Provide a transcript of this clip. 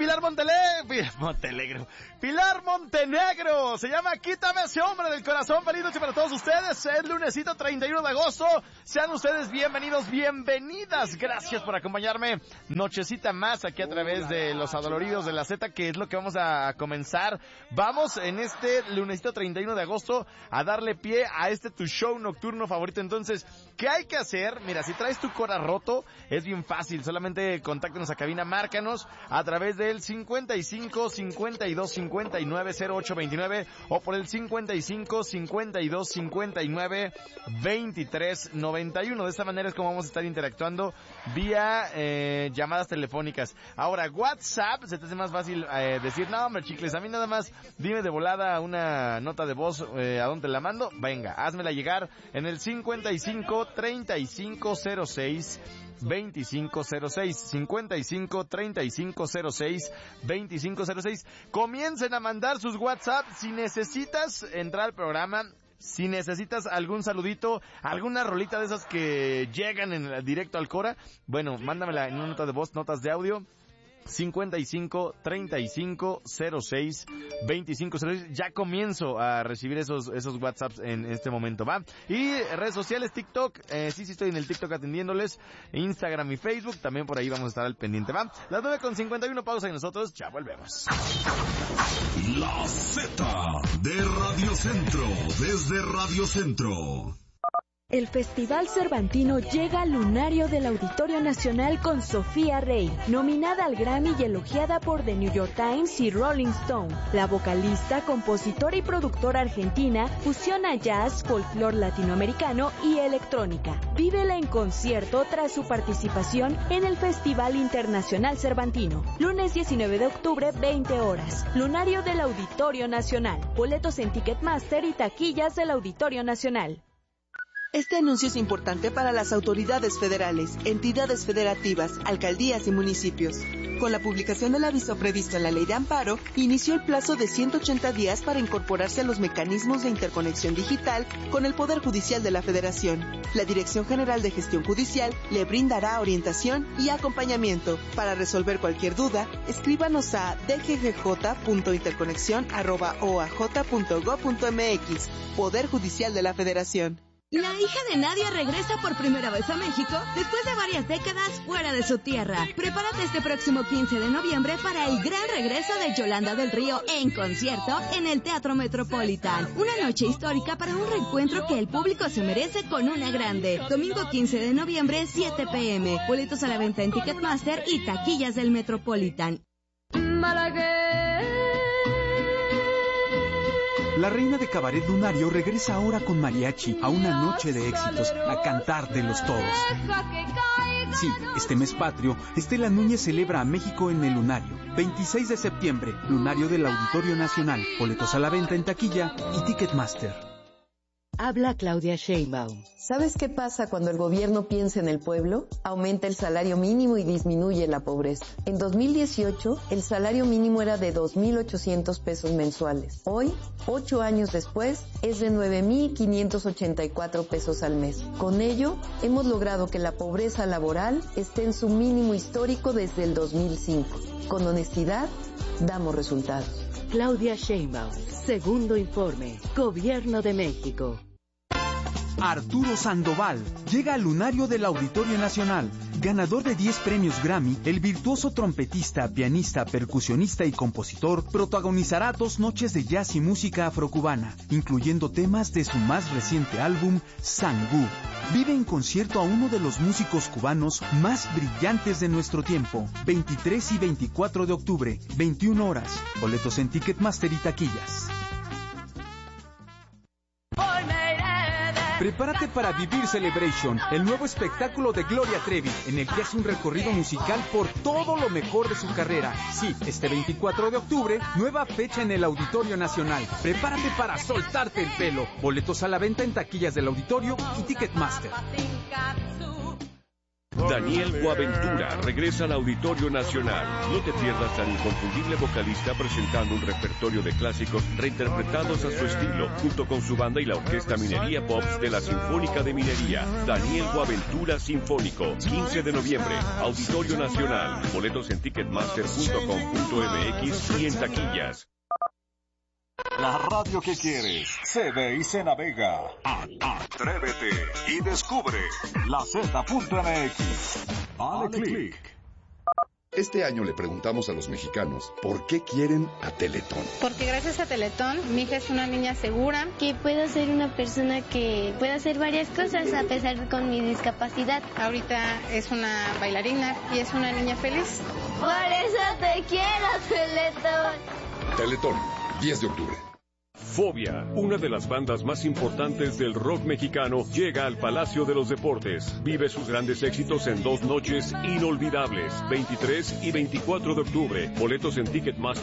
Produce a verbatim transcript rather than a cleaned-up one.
Pilar Montenegro. Pilar Montenegro. Pilar Montenegro. Se llama Quítame ese hombre del corazón. Feliz noche para todos ustedes. Es lunesito treinta y uno de agosto. Sean ustedes bienvenidos, bienvenidas. Gracias por acompañarme. Nochecita más aquí a través de los adoloridos de la Z, que es lo que vamos a comenzar. Vamos en este lunesito treinta y uno de agosto a darle pie a este tu show nocturno favorito. Entonces, ¿qué hay que hacer? Mira, si traes tu cora roto, es bien fácil. Solamente contáctanos a cabina, márcanos a través del cincuenta y cinco, cincuenta y dos, cincuenta y nueve, cero ocho veintinueve o por el cincuenta y cinco, cincuenta y dos, cincuenta y nueve, veintitrés noventa y uno. De esta manera es como vamos a estar interactuando vía eh, llamadas telefónicas. Ahora, WhatsApp, se te hace más fácil eh, decir, no hombre chicles, a mí nada más dime de volada una nota de voz, eh, ¿a dónde la mando? Venga, házmela llegar en el cincuenta y cinco, treinta y cinco, cero seis, veinticinco cero seis, cincuenta y cinco, treinta y cinco, cero seis, veinticinco cero seis. Comiencen a mandar sus WhatsApp si necesitas entrar al programa. Si necesitas algún saludito, alguna rolita de esas que llegan en el directo al Cora, bueno, mándamela en una nota de voz, notas de audio. cincuenta y cinco, treinta y cinco, cero seis, veinticinco cero seis. Ya comienzo a recibir esos esos WhatsApps en este momento, ¿va? Y redes sociales, TikTok, eh, sí, sí estoy en el TikTok atendiéndoles, Instagram y Facebook, también por ahí vamos a estar al pendiente, ¿va? Las nueve con cincuenta y uno, pausa y nosotros ya volvemos. La Z de Radio Centro, desde Radio Centro. El Festival Cervantino llega al lunario del Auditorio Nacional con Sofía Rey, nominada al Grammy y elogiada por The New York Times y Rolling Stone. La vocalista, compositora y productora argentina fusiona jazz, folclore latinoamericano y electrónica. Vívela en concierto tras su participación en el Festival Internacional Cervantino. Lunes diecinueve de octubre, veinte horas. Lunario del Auditorio Nacional. Boletos en Ticketmaster y taquillas del Auditorio Nacional. Este anuncio es importante para las autoridades federales, entidades federativas, alcaldías y municipios. Con la publicación del aviso previsto en la Ley de Amparo, inició el plazo de ciento ochenta días para incorporarse a los mecanismos de interconexión digital con el Poder Judicial de la Federación. La Dirección General de Gestión Judicial le brindará orientación y acompañamiento. Para resolver cualquier duda, escríbanos a d g g j punto interconexión arroba o a j punto gob punto m x. Poder Judicial de la Federación. La hija de Nadia regresa por primera vez a México después de varias décadas fuera de su tierra. Prepárate este próximo quince de noviembre para el gran regreso de Yolanda del Río en concierto en el Teatro Metropolitan. Una noche histórica para un reencuentro que el público se merece con una grande. Domingo quince de noviembre, siete p m Boletos a la venta en Ticketmaster y taquillas del Metropolitan. La reina de cabaret lunario regresa ahora con mariachi a una noche de éxitos, a cantar de los toros. Sí, este mes patrio, Estela Núñez celebra a México en el lunario. veintiséis de septiembre, lunario del Auditorio Nacional. Boletos a la venta en taquilla y Ticketmaster. Habla Claudia Sheinbaum. ¿Sabes qué pasa cuando el gobierno piensa en el pueblo? Aumenta el salario mínimo y disminuye la pobreza. En dos mil dieciocho, el salario mínimo era de dos mil ochocientos pesos mensuales. Hoy, ocho años después, es de nueve mil quinientos ochenta y cuatro pesos al mes. Con ello, hemos logrado que la pobreza laboral esté en su mínimo histórico desde el dos mil cinco. Con honestidad, damos resultados. Claudia Sheinbaum, segundo informe, Gobierno de México. Arturo Sandoval llega al lunario del Auditorio Nacional. Ganador de diez premios Grammy, el virtuoso trompetista, pianista, percusionista y compositor protagonizará dos noches de jazz y música afrocubana, incluyendo temas de su más reciente álbum, Sangú. Vive en concierto a uno de los músicos cubanos más brillantes de nuestro tiempo. veintitrés y veinticuatro de octubre, veintiuna horas. Boletos en Ticketmaster y taquillas. Prepárate para vivir Celebration, el nuevo espectáculo de Gloria Trevi, en el que hace un recorrido musical por todo lo mejor de su carrera. Sí, este veinticuatro de octubre, nueva fecha en el Auditorio Nacional. Prepárate para soltarte el pelo. Boletos a la venta en taquillas del Auditorio y Ticketmaster. Daniel Boaventura regresa al Auditorio Nacional. No te pierdas al inconfundible vocalista presentando un repertorio de clásicos reinterpretados a su estilo, junto con su banda y la Orquesta Minería Pops de la Sinfónica de Minería. Daniel Boaventura Sinfónico, quince de noviembre, Auditorio Nacional. Boletos en ticketmaster punto com punto m x y en taquillas. La radio que quieres se ve y se navega. Atrévete y descubre la Z punto m x. Dale click. Este año le preguntamos a los mexicanos por qué quieren a Teletón. Porque gracias a Teletón, mi hija es una niña segura. Que puedo ser una persona que puede hacer varias cosas a pesar de con mi discapacidad. Ahorita es una bailarina y es una niña feliz. Por eso te quiero, Teletón. Teletón, diez de octubre. Fobia, una de las bandas más importantes del rock mexicano, llega al Palacio de los Deportes. Vive sus grandes éxitos en dos noches inolvidables, veintitrés y veinticuatro de octubre. Boletos en Ticketmaster.